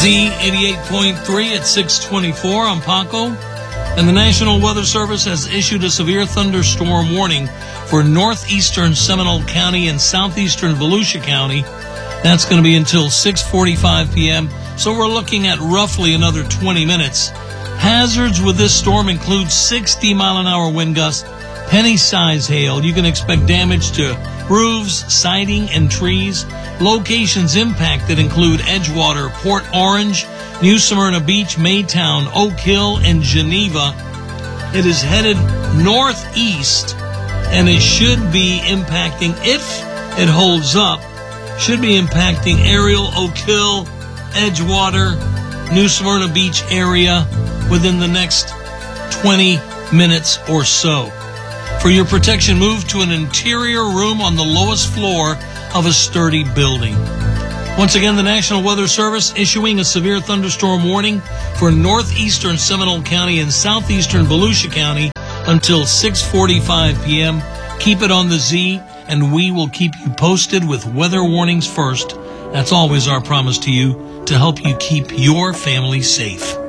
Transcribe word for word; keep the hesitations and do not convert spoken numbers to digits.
Z eighty-eight point three at six twenty-four. I'm Paco. And the National Weather Service has issued a severe thunderstorm warning for northeastern Seminole County and southeastern Volusia County. That's going to be until six forty-five p.m., so we're looking at roughly another twenty minutes. Hazards with this storm include sixty mile an hour wind gusts, penny-size hail. You can expect damage to roofs, siding, and trees. Locations impacted include Edgewater, Port Orange, New Smyrna Beach, Maytown, Oak Hill, and Geneva. It is headed northeast, and it should be impacting, if it holds up, should be impacting Ariel, Oak Hill, Edgewater, New Smyrna Beach area within the next twenty minutes or so. For your protection, move to an interior room on the lowest floor of a sturdy building. Once again, the National Weather Service issuing a severe thunderstorm warning for northeastern Seminole County and southeastern Volusia County until six forty-five p.m. Keep it on the Z, and we will keep you posted with weather warnings first. That's always our promise to you, to help you keep your family safe.